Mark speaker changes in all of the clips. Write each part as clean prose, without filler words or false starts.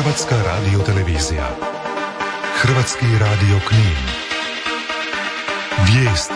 Speaker 1: Hrvatska radiotelevizija. Hrvatski radio Knin. Vijesti.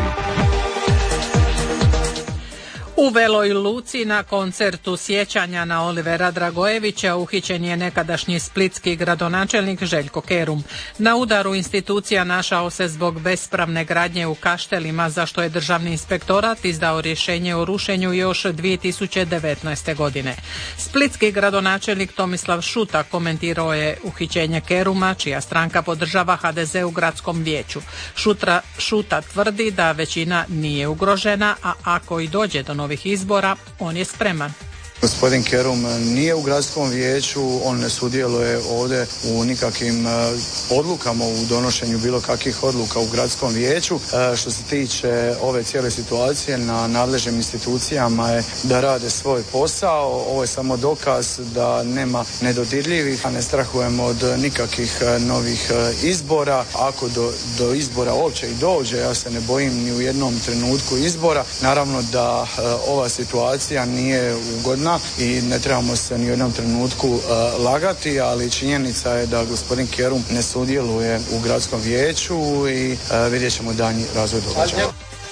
Speaker 2: U Veloj Luci na koncertu sjećanja na Olivera Dragojevića uhićen je nekadašnji splitski gradonačelnik Željko Kerum. Na udaru institucija našao se zbog bespravne gradnje u Kaštelima, za što je Državni inspektorat izdao rješenje o rušenju još 2019. godine. Splitski gradonačelnik Tomislav Šuta komentirao je uhićenje Keruma, čija stranka podržava HDZ u gradskom vijeću. Šuta tvrdi da većina nije ugrožena, a ako i dođe do novih izbora, on je spreman.
Speaker 3: Gospodin Kerum nije u gradskom vijeću, on ne sudjeluje ovdje u nikakvim odlukama, u donošenju bilo kakvih odluka u gradskom vijeću. Što se tiče ove cijele situacije, na nadležnim institucijama je da rade svoj posao. Ovo je samo dokaz da nema nedodirljivih, a ne strahujemo od nikakvih novih izbora. Ako do izbora uopće i dođe, ja se ne bojim ni u jednom trenutku izbora. Naravno da ova situacija nije ugodna i ne trebamo se ni u jednom trenutku lagati, ali činjenica je da gospodin Kerum ne sudjeluje u gradskom vijeću i vidjet ćemo daljnji razvoj događaja.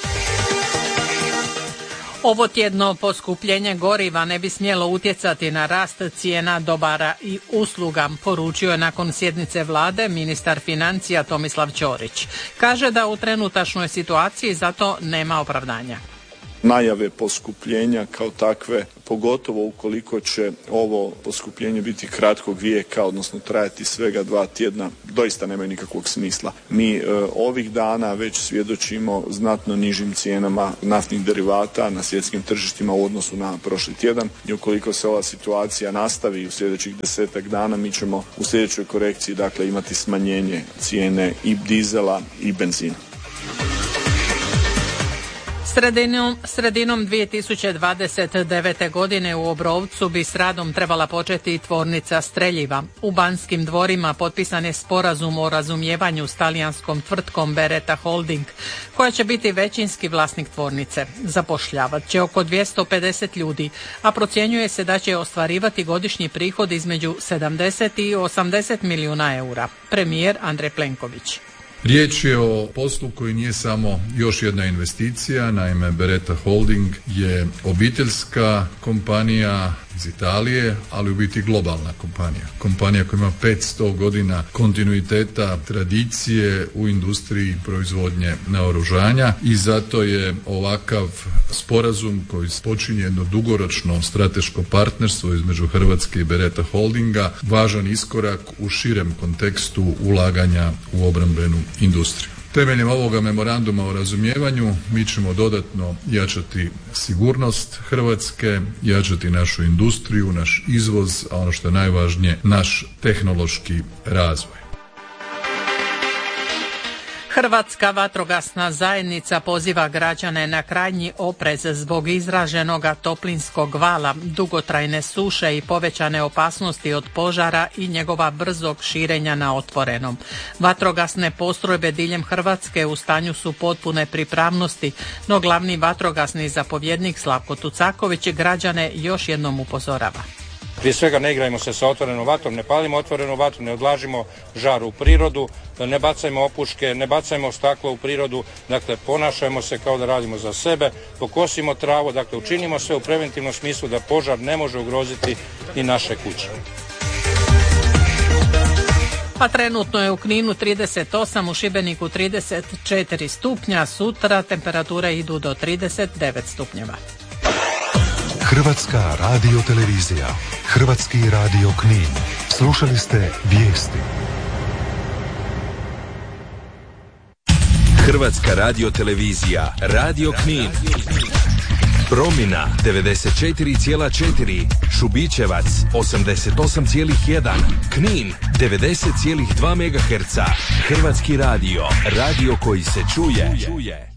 Speaker 2: Ovo tjedno poskupljenje goriva ne bi smjelo utjecati na rast cijena dobara i usluga, poručio je nakon sjednice vlade ministar financija Tomislav Ćorić. Kaže da u trenutačnoj situaciji zato nema opravdanja.
Speaker 4: Najave poskupljenja kao takve, pogotovo ukoliko će ovo poskupljenje biti kratkog vijeka, odnosno trajati svega 2 tjedna, doista nemaju nikakvog smisla. Mi ovih dana već svjedočimo znatno nižim cijenama naftnih derivata na svjetskim tržištima u odnosu na prošli tjedan i ukoliko se ova situacija nastavi u sljedećih 10 dana, mi ćemo u sljedećoj korekciji imati smanjenje cijene i dizela i benzina.
Speaker 2: Sredinom 2029. godine u Obrovcu bi s radom trebala početi tvornica streljiva. U Banskim dvorima potpisan je sporazum o razumijevanju s talijanskom tvrtkom Beretta Holding, koja će biti većinski vlasnik tvornice. Zapošljavat će oko 250 ljudi, a procjenjuje se da će ostvarivati godišnji prihod između 70 i 80 milijuna eura. Premijer Andrej Plenković.
Speaker 5: Riječ je o poslu koji nije samo još jedna investicija, naime Beretta Holding je obiteljska kompanija iz Italije, ali u biti globalna kompanija. Kompanija koja ima 500 godina kontinuiteta, tradicije u industriji proizvodnje naoružanja i zato je ovakav sporazum koji počinje jedno dugoročno strateško partnerstvo između Hrvatske i Beretta Holdinga važan iskorak u širem kontekstu ulaganja u obrambenu industriju. Temeljem ovoga memoranduma o razumijevanju mi ćemo dodatno jačati sigurnost Hrvatske, jačati našu industriju, naš izvoz, a ono što je najvažnije, naš tehnološki razvoj.
Speaker 2: Hrvatska vatrogasna zajednica poziva građane na krajnji oprez zbog izraženoga toplinskog vala, dugotrajne suše i povećane opasnosti od požara i njegova brzog širenja na otvorenom. Vatrogasne postrojbe diljem Hrvatske u stanju su potpune pripravnosti, no glavni vatrogasni zapovjednik Slavko Tucaković građane još jednom upozorava.
Speaker 6: Prije svega ne igrajmo se sa otvorenom vatrom, ne palimo otvorenu vatru, ne odlažimo žar u prirodu, ne bacajmo opuške, ne bacajmo staklo u prirodu, dakle ponašajmo se kao da radimo za sebe, pokosimo travu, dakle učinimo sve u preventivnom smislu da požar ne može ugroziti i naše kuće.
Speaker 2: A trenutno je u Kninu 38, u Šibeniku 34 stupnja, sutra temperature idu do 39 stupnjeva.
Speaker 1: Hrvatska radiotelevizija. Hrvatski radio Knin. Slušali ste vijesti.
Speaker 7: Hrvatska radiotelevizija. Radio Knin. Promina 94,4. Šubićevac 88,1. Knin 90,2 MHz. Hrvatski radio. Radio koji se čuje.